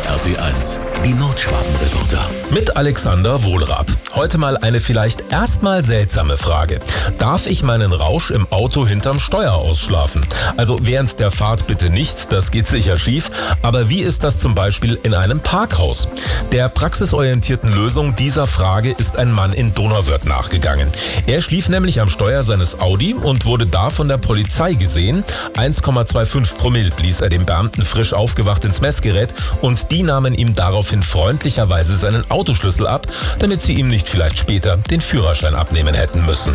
RT1, die Nordschwaben-Reporter. Mit Alexander Wohlrab. Heute mal eine vielleicht erstmal seltsame Frage. Darf ich meinen Rausch im Auto hinterm Steuer ausschlafen? Also während der Fahrt bitte nicht, das geht sicher schief. Aber wie ist das zum Beispiel in einem Parkhaus? Der praxisorientierten Lösung dieser Frage ist ein Mann in Donauwörth nachgegangen. Er schlief nämlich am Steuer seines Audi und wurde da von der Polizei gesehen. 1,25 Promille blies er dem Beamten frisch aufgewacht ins Messgerät und die nahmen ihm daraufhin freundlicherweise seinen Autoschlüssel ab, damit sie ihm nicht vielleicht später den Führerschein abnehmen hätten müssen.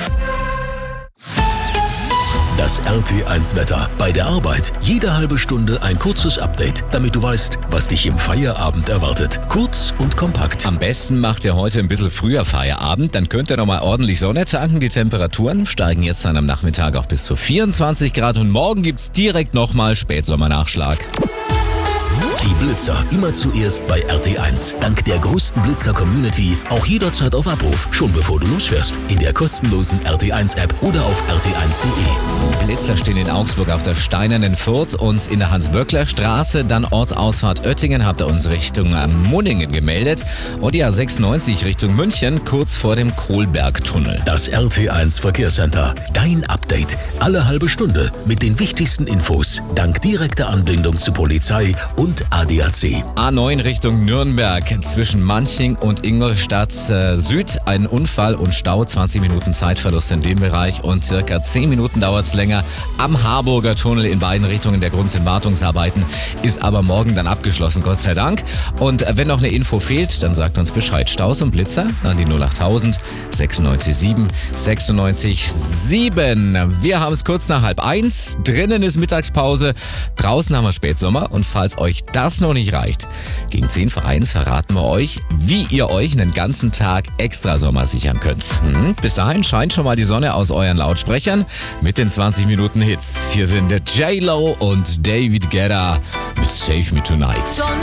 Das RT1-Wetter. Bei der Arbeit jede halbe Stunde ein kurzes Update, damit du weißt, was dich im Feierabend erwartet. Kurz und kompakt. Am besten macht ihr heute ein bisschen früher Feierabend, dann könnt ihr nochmal ordentlich Sonne tanken. Die Temperaturen steigen jetzt dann am Nachmittag auf bis zu 24 Grad und morgen gibt's direkt nochmal Spätsommernachschlag. Die Blitzer immer zuerst bei RT1. Dank der größten Blitzer-Community auch jederzeit auf Abruf, schon bevor du losfährst. In der kostenlosen RT1-App oder auf rt1.de. Blitzer stehen in Augsburg auf der Steinernen Furt und in der Hans-Böckler-Straße. Dann Ortsausfahrt Oettingen habt ihr uns Richtung Munningen gemeldet. Und die A96 Richtung München, kurz vor dem Kohlbergtunnel. Das RT1 Verkehrscenter. Dein Update. Alle halbe Stunde mit den wichtigsten Infos. Dank direkter Anbindung zu Polizei und ADAC. A9 Richtung Nürnberg zwischen Manching und Ingolstadt Süd. Ein Unfall und Stau, 20 Minuten Zeitverlust in dem Bereich und circa 10 Minuten dauert es länger am Harburger Tunnel in beiden Richtungen. Der Grund sind Wartungsarbeiten, ist aber morgen dann abgeschlossen, Gott sei Dank. Und wenn noch eine Info fehlt, dann sagt uns Bescheid. Staus und Blitzer an die 08000 96 7 96 7. Wir haben es kurz nach 12:30. Drinnen ist Mittagspause, draußen haben wir Spätsommer und falls euch das noch nicht reicht, gegen 10 vor 1 verraten wir euch, wie ihr euch einen ganzen Tag extra Sommer sichern könnt. Bis dahin scheint schon mal die Sonne aus euren Lautsprechern mit den 20 Minuten Hits. Hier sind der J-Lo und David Guetta mit Save Me Tonight.